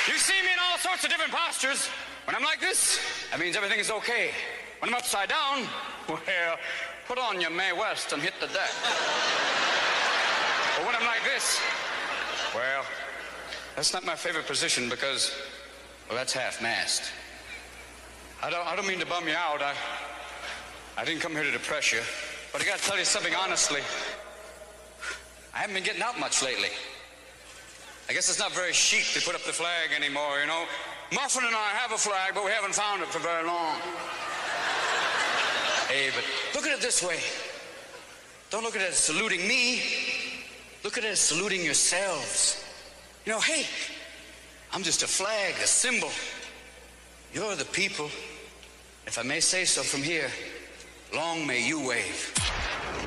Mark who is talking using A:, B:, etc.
A: You see me in all sorts of different postures. When I'm like this, that means everything is okay. When I'm upside down, well, put on your Mae West and hit the deck. But when I'm like this, well, that's not my favorite position because, well, that's half-mast. I don't mean to bum you out. I didn't come here to depress you, but I gotta tell you something honestly. I haven't been getting out much lately. I guess it's not very chic to put up the flag anymore, you know. Muffin and I have a flag, but we haven't found it for very long. Hey, but look at it this way. Don't look at it as saluting me. Look at it as saluting yourselves. You know, hey, I'm just a flag, a symbol. You're the people. If I may say so from here, long may you wave.